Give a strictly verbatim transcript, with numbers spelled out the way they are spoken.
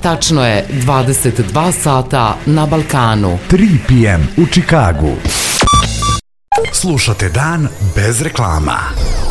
Tačno je dvadeset dva sata na Balkanu. tri p m u Čikagu. Slušate Dan bez reklama.